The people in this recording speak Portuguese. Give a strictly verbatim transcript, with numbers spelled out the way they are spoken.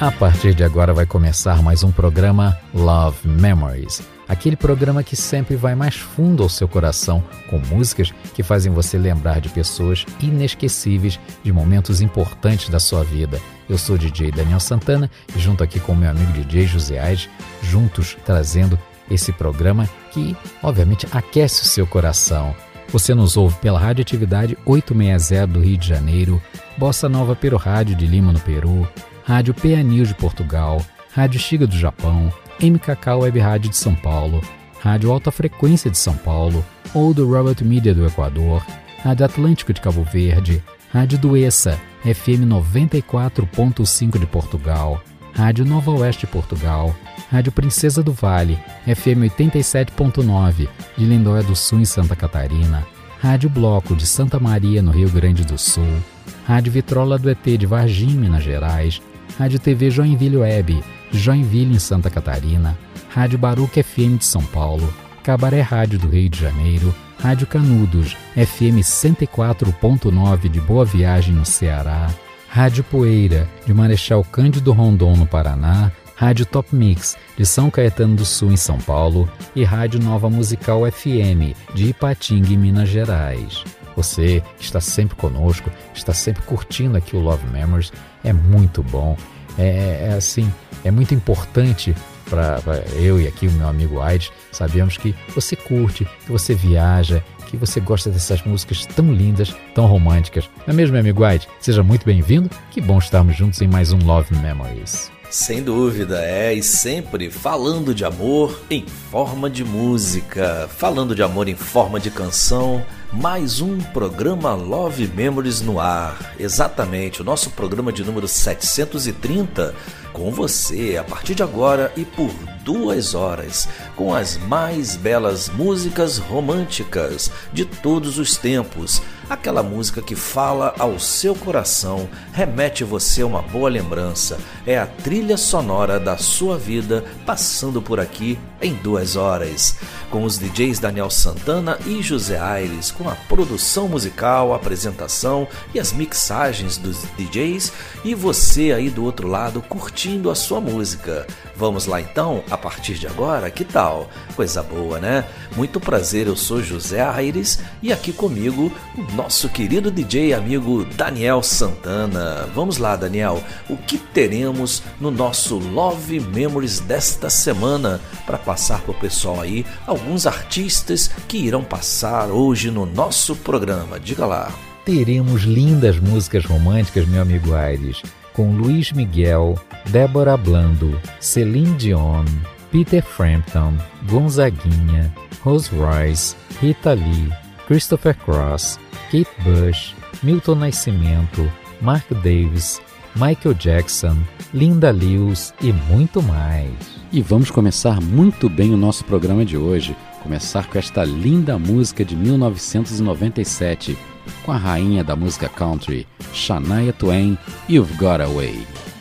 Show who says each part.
Speaker 1: A partir de agora vai começar mais um programa Love Memories, aquele programa que sempre vai mais fundo ao seu coração, com músicas que fazem você lembrar de pessoas inesquecíveis, de momentos importantes da sua vida. Eu sou o D J Daniel Santana e junto aqui com meu amigo D J José Aires, juntos trazendo esse programa que, obviamente, aquece o seu coração. Você nos ouve pela Radioatividade oitocentos e sessenta do Rio de Janeiro, Bossa Nova Peru Rádio de Lima, no Peru, Rádio P A News de Portugal, Rádio Xiga do Japão, M K K Web Rádio de São Paulo, Rádio Alta Frequência de São Paulo, ou do Robert Media do Equador, Rádio Atlântico de Cabo Verde, Rádio Duessa, F M noventa e quatro ponto cinco de Portugal, Rádio Nova Oeste de Portugal, Rádio Princesa do Vale, F M oitenta e sete ponto nove de Lindóia do Sul em Santa Catarina, Rádio Bloco de Santa Maria no Rio Grande do Sul, Rádio Vitrola do E T de Varginha, Minas Gerais, Rádio T V Joinville Web de Joinville em Santa Catarina, Rádio Baruca F M de São Paulo, Cabaré Rádio do Rio de Janeiro, Rádio Canudos F M cento e quatro ponto nove de Boa Viagem no Ceará, Rádio Poeira de Marechal Cândido Rondon no Paraná, Rádio Top Mix de São Caetano do Sul em São Paulo e Rádio Nova Musical F M de Ipatinga em Minas Gerais. Você que está sempre conosco, está sempre curtindo aqui o Love Memories, é muito bom, é, é assim, é muito importante para eu e aqui o meu amigo Aires, sabemos que você curte, que você viaja, que você gosta dessas músicas tão lindas, tão românticas. Não é mesmo, meu amigo Aires? Seja muito bem-vindo, que bom estarmos juntos em mais um Love Memories.
Speaker 2: Sem dúvida, é, e sempre falando de amor em forma de música, falando de amor em forma de canção, mais um programa Love Memories no ar, exatamente, o nosso programa de número setecentos e trinta, com você a partir de agora e por duas horas, com as mais belas músicas românticas de todos os tempos, aquela música que fala ao seu coração, remete você a uma boa lembrança, é a trilha sonora da sua vida passando por aqui em duas horas, com os D Js Daniel Santana e José Aires, com a produção musical, a apresentação e as mixagens dos D Js e você aí do outro lado curtindo a sua música. Vamos lá então, a partir de agora, que tal? Coisa boa, né? Muito prazer, eu sou José Aires e aqui comigo o nosso querido D J amigo Daniel Santana. Vamos lá, Daniel, o que teremos no nosso Love Memories desta semana para passar para o pessoal aí alguns artistas que irão passar hoje no nosso programa? Diga lá.
Speaker 1: Teremos lindas músicas românticas, meu amigo Aires, com Luiz Miguel, Débora Blando, Celine Dion, Peter Frampton, Gonzaguinha, Rose Royce, Rita Lee, Christopher Cross, Kate Bush, Milton Nascimento, Mark Davis, Michael Jackson, Linda Lewis e muito mais.
Speaker 3: E vamos começar muito bem o nosso programa de hoje, começar com esta linda música de mil novecentos e noventa e sete, com a rainha da música country, Shania Twain, You've Got Away.